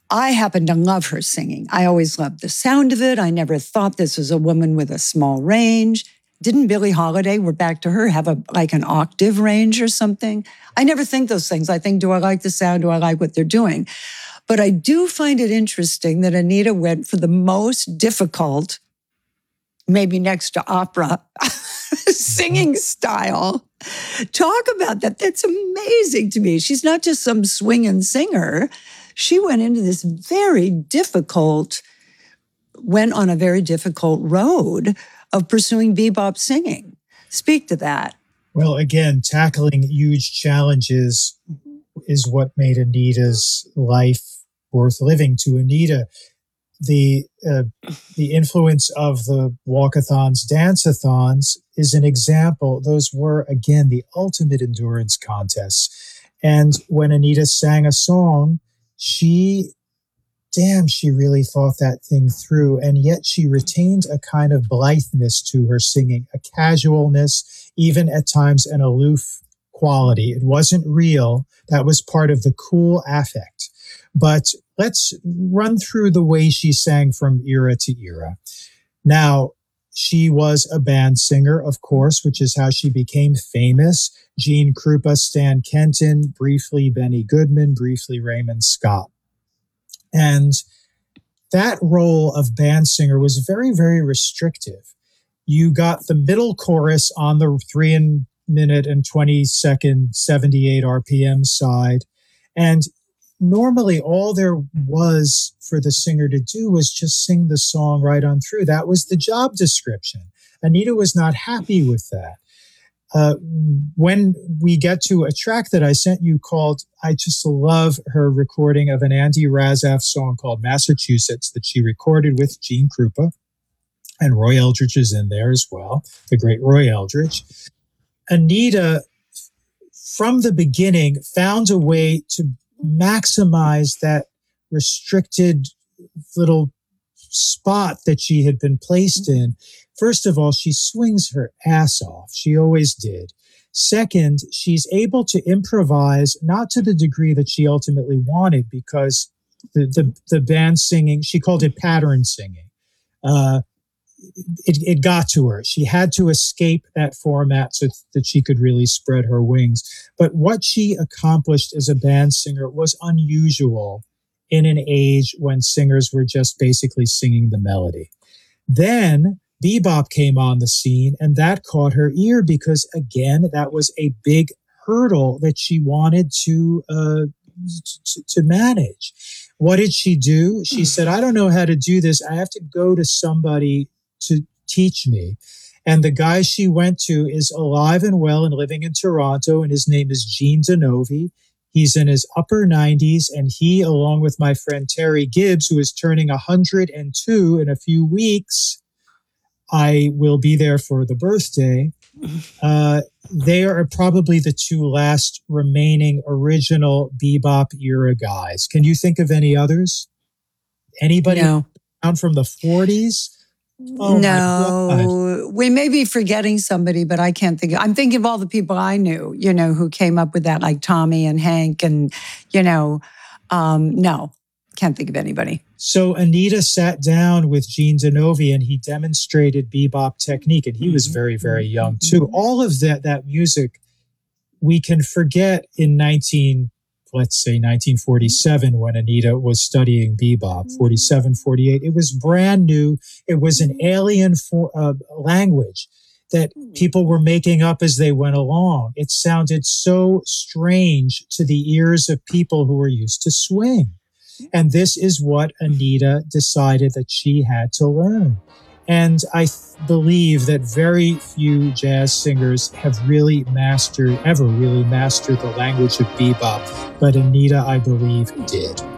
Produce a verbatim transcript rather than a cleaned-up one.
I happen to love her singing. I always loved the sound of it. I never thought this was a woman with a small range. Didn't Billie Holiday, we're back to her, have a like an octave range or something? I never think those things. I think, do I like the sound? Do I like what they're doing? But I do find it interesting that Anita went for the most difficult, maybe next to opera, singing style. Talk about that. That's amazing to me. She's not just some swinging singer. She went into this very difficult, went on a very difficult road of pursuing bebop singing. Speak to that. Well, again, tackling huge challenges is what made Anita's life worth living. To Anita, the uh, the influence of the walkathons, dance-a-thons is an example. Those were, again, the ultimate endurance contests. And when Anita sang a song, she, damn, she really thought that thing through. And yet she retained a kind of blitheness to her singing, a casualness, even at times an aloof quality. It wasn't real. That was part of the cool affect. But let's run through the way she sang from era to era. Now, she was a band singer, of course, which is how she became famous. Gene Krupa, Stan Kenton, briefly Benny Goodman, briefly Raymond Scott. And that role of band singer was very, very restrictive. You got the middle chorus on the three and minute and twenty second, seventy-eight R P M side. And normally all there was for the singer to do was just sing the song right on through. That was the job description. Anita was not happy with that. Uh, when we get to a track that I sent you called, I just love her recording of an Andy Razaf song called Massachusetts that she recorded with Gene Krupa, and Roy Eldridge is in there as well, the great Roy Eldridge. Anita, from the beginning, found a way to maximize that restricted little spot that she had been placed in. First of all, she swings her ass off. She always did. Second, she's able to improvise, not to the degree that she ultimately wanted, because the the, the band singing, she called it pattern singing. Uh, it, it got to her. She had to escape that format so that she could really spread her wings. But what she accomplished as a band singer was unusual in an age when singers were just basically singing the melody. Then bebop came on the scene, and that caught her ear because, again, that was a big hurdle that she wanted to, uh, to, to manage. What did she do? She said, I don't know how to do this. I have to go to somebody to teach me. And the guy she went to is alive and well and living in Toronto, and his name is Gene Denovi. He's in his upper nineties, and he, along with my friend Terry Gibbs, who is turning one hundred two in a few weeks, I will be there for the birthday. Uh, they are probably the two last remaining original bebop era guys. Can you think of any others? Anybody No. down from the forties? Oh no, we may be forgetting somebody, but I can't think of, I'm thinking of all the people I knew, you know, who came up with that, like Tommy and Hank and, you know, um, no, can't think of anybody. So Anita sat down with Gene Denovi and he demonstrated bebop technique, and he was very, very young too. All of that, that music we can forget in nineteen, let's say nineteen forty-seven, when Anita was studying bebop, forty-seven, forty-eight. It was brand new. It was an alien for, uh, language that people were making up as they went along. It sounded so strange to the ears of people who were used to swing. And this is what Anita decided that she had to learn. And I th- believe that very few jazz singers have really mastered, ever really mastered the language of bebop. But Anita, I believe, did.